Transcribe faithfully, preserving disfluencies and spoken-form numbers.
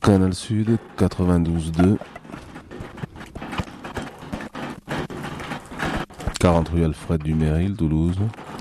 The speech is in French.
Canal Sud, quatre-vingt-douze deux, quarante rue Alfred Duméril, Toulouse.